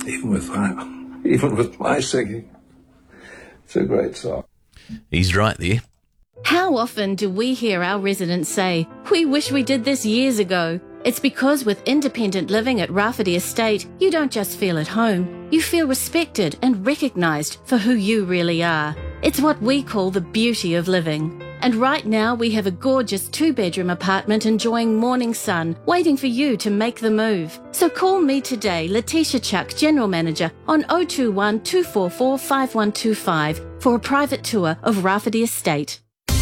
even with my singing. It's a great song. He's right there. How often do we hear our residents say, "We wish we did this years ago"? It's because with independent living at Rafferty Estate, you don't just feel at home, you feel respected and recognised for who you really are. It's what we call the beauty of living. And right now we have a gorgeous 2-bedroom apartment enjoying morning sun, waiting for you to make the move. So call me today, Letitia Chuck, General Manager, on 021 244 5125 for a private tour of Rafferty Estate.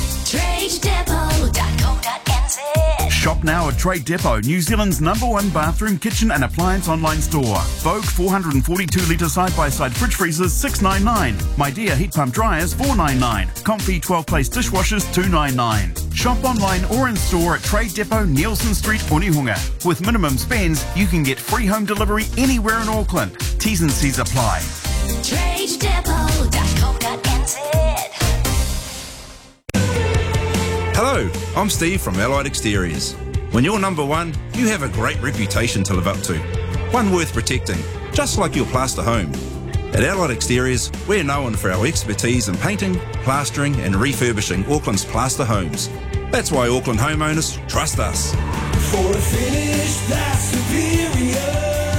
TradeDepot.co.nz. Shop now at Trade Depot, New Zealand's #1 bathroom, kitchen and appliance online store. Vogue 442 litre side-by-side fridge freezers $699. My Dear heat pump dryers $499. Comfy 12-place dishwashers $299. Shop online or in store at Trade Depot, Nielsen Street, Onehunga. With minimum spends, you can get free home delivery anywhere in Auckland. T's and C's apply. TradeDepot.co.nz. Hello, I'm Steve from Allied Exteriors. When you're #1, you have a great reputation to live up to. One worth protecting, just like your plaster home. At Allied Exteriors, we're known for our expertise in painting, plastering and refurbishing Auckland's plaster homes. That's why Auckland homeowners trust us. For a finish that's superior,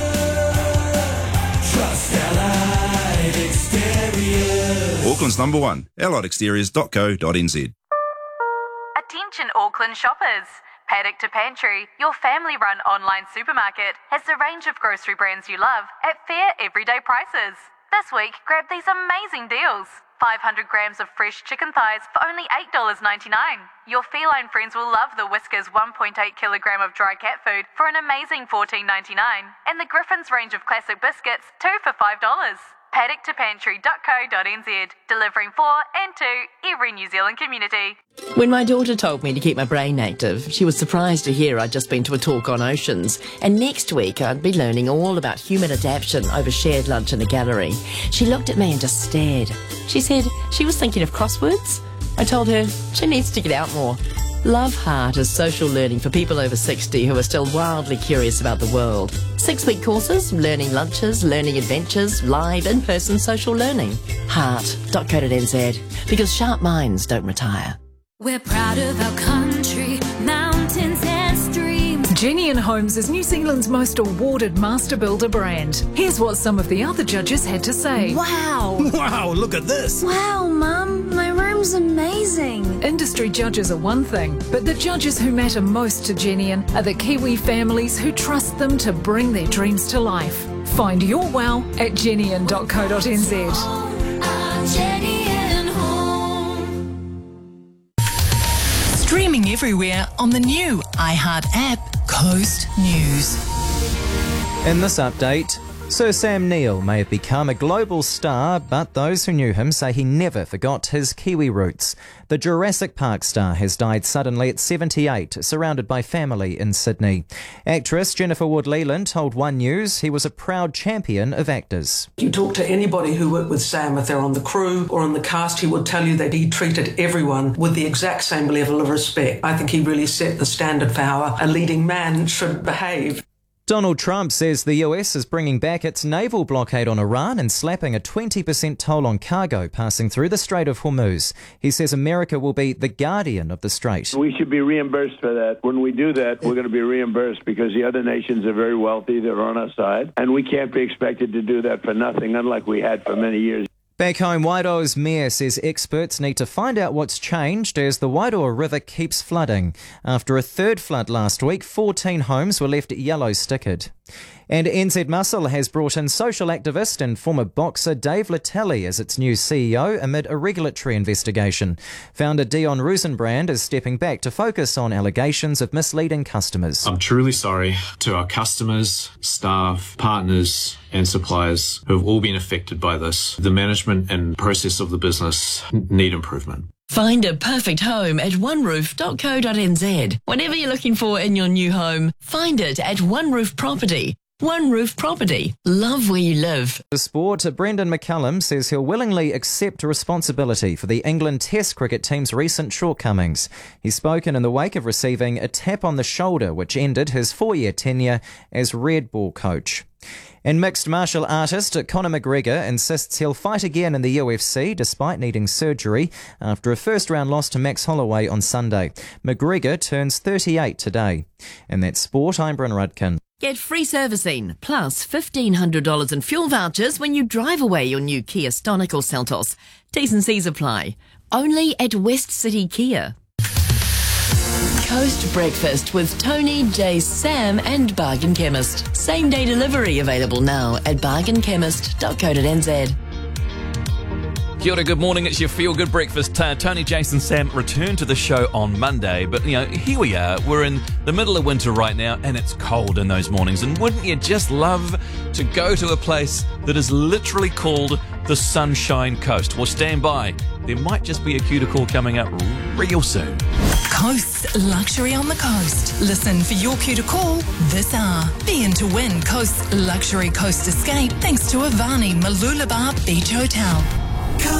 trust Allied Exteriors. Auckland's #1, alliedexteriors.co.nz. Attention Auckland shoppers! Paddock to Pantry, your family-run online supermarket, has the range of grocery brands you love at fair everyday prices. This week, grab these amazing deals. 500 grams of fresh chicken thighs for only $8.99. Your feline friends will love the Whiskas 1.8 kilogram of dry cat food for an amazing $14.99. And the Griffin's range of classic biscuits, 2 for $5. paddock2pantry.co.nz, delivering for and to every New Zealand community. When my daughter told me to keep my brain active, she was surprised to hear I'd just been to a talk on oceans, and next week I'd be learning all about human adaptation over shared lunch in a gallery. She looked at me and just stared. She said she was thinking of crosswords. I told her she needs to get out more. Love Heart is social learning for people over 60 who are still wildly curious about the world. 6-week courses, learning lunches, learning adventures, live in-person social learning. Heart.co.nz, because sharp minds don't retire. We're proud of our country, mountains and streams. Genian Homes is New Zealand's most awarded master builder brand. Here's what some of the other judges had to say. Wow! Wow, look at this! Wow, Mum, my room's amazing. Industry judges are one thing, but the judges who matter most to Genian are the Kiwi families who trust them to bring their dreams to life. Find your wow at genian.co.nz. Streaming everywhere on the new iHeart app, Coast News. In this update, Sir Sam Neill may have become a global star, but those who knew him say he never forgot his Kiwi roots. The Jurassic Park star has died suddenly at 78, surrounded by family in Sydney. Actress Jennifer Wood-Leland told One News he was a proud champion of actors. You talk to anybody who worked with Sam, if they're on the crew or on the cast, he would tell you that he treated everyone with the exact same level of respect. I think he really set the standard for how a leading man should behave. Donald Trump says the US is bringing back its naval blockade on Iran and slapping a 20% toll on cargo passing through the Strait of Hormuz. He says America will be the guardian of the strait. We should be reimbursed for that. When we do that, we're going to be reimbursed because the other nations are very wealthy. They're on our side. And we can't be expected to do that for nothing, unlike we had for many years. Back home, Wairoa's mayor says experts need to find out what's changed as the Wairoa River keeps flooding. After a third flood last week, 14 homes were left yellow stickered. And NZ Muscle has brought in social activist and former boxer Dave Latelli as its new CEO amid a regulatory investigation. Founder Dion Rosenbrand is stepping back to focus on allegations of misleading customers. I'm truly sorry to our customers, staff, partners and suppliers who have all been affected by this. The management and process of the business need improvement. Find a perfect home at oneroof.co.nz. Whatever you're looking for in your new home, find it at One Roof Property. One Roof Property. Love where you live. The sport, Brendan McCullum says he'll willingly accept responsibility for the England Test cricket team's recent shortcomings. He's spoken in the wake of receiving a tap on the shoulder which ended his 4-year tenure as red ball coach. And mixed martial artist Conor McGregor insists he'll fight again in the UFC despite needing surgery after a first-round loss to Max Holloway on Sunday. McGregor turns 38 today. And that's sport. I'm Bryn Rudkin. Get free servicing, plus $1,500 in fuel vouchers when you drive away your new Kia Stonic or Seltos. T's and C's apply. Only at West City Kia. Coast Breakfast with Tony, Jay, Sam and Bargain Chemist. Same day delivery available now at bargainchemist.co.nz. Kia ora, good morning. It's your Feel Good Breakfast. Tony, Jason, Sam return to the show on Monday. But, here we are. We're in the middle of winter right now and it's cold in those mornings. And wouldn't you just love to go to a place that is literally called the Sunshine Coast? Well, stand by. There might just be a cue-to-call coming up real soon. Coast's luxury on the coast. Listen for your cue to call this hour. Be in to win Coast's luxury coast escape thanks to Avani Mooloolaba Beach Hotel.